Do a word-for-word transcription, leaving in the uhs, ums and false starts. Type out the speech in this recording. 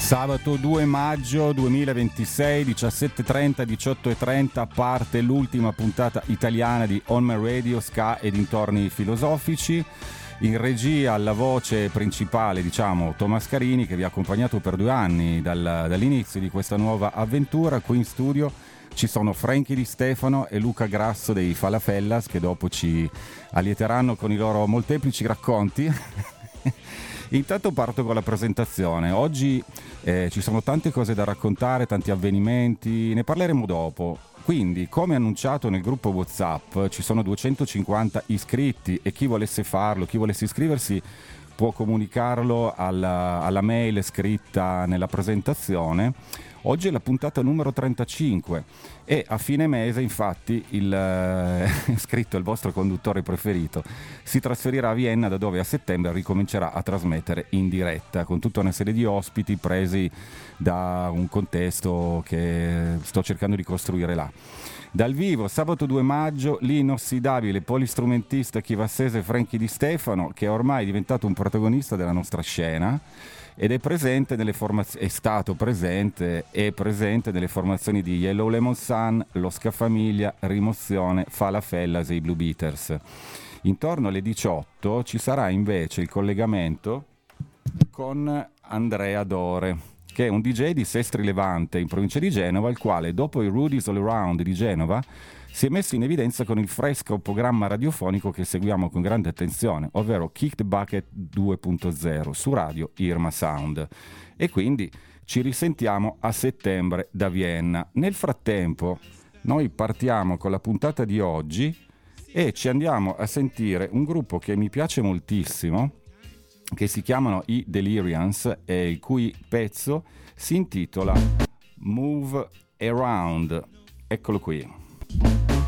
Sabato due maggio duemilaventisei, diciassette e trenta, diciotto e trenta, parte l'ultima puntata italiana di On My Radio, Ska e dintorni filosofici. In regia, alla voce principale, diciamo, Thomas Carini, che vi ha accompagnato per due anni dal, dall'inizio di questa nuova avventura. Qui in studio ci sono Frankie Di Stefano e Luca Grasso dei Falafellas, che dopo ci allieteranno con i loro molteplici racconti. Intanto parto con la presentazione. Oggi eh, ci sono tante cose da raccontare, tanti avvenimenti, ne parleremo dopo. Quindi, come annunciato nel gruppo WhatsApp, ci sono duecentocinquanta iscritti e chi volesse farlo, chi volesse iscriversi, può comunicarlo alla, alla mail scritta nella presentazione. Oggi è la puntata numero trentacinque e a fine mese, infatti, il eh, scritto il vostro conduttore preferito si trasferirà a Vienna, da dove a settembre ricomincerà a trasmettere in diretta con tutta una serie di ospiti presi da un contesto che sto cercando di costruire là. Dal vivo, sabato due maggio, l'inossidabile polistrumentista chivassese Frankie Di Stefano, che è ormai diventato un protagonista della nostra scena ed è presente nelle formazioni, è stato presente e presente nelle formazioni di Yellow Lemon Sun, Lo Scafamiglia, Rimozione, Falafellas e i Blue Beaters. Intorno alle diciotto ci sarà invece il collegamento con Andrea Dore, che è un D J di Sestri Levante in provincia di Genova, il quale dopo i Rudy's All Around di Genova si è messo in evidenza con il fresco programma radiofonico che seguiamo con grande attenzione, ovvero Kick the Bucket due punto zero su radio Irma Sound. E quindi ci risentiamo a settembre da Vienna. Nel frattempo noi partiamo con la puntata di oggi e ci andiamo a sentire un gruppo che mi piace moltissimo, che si chiamano i Delirians e il cui pezzo si intitola Move Around. Eccolo qui.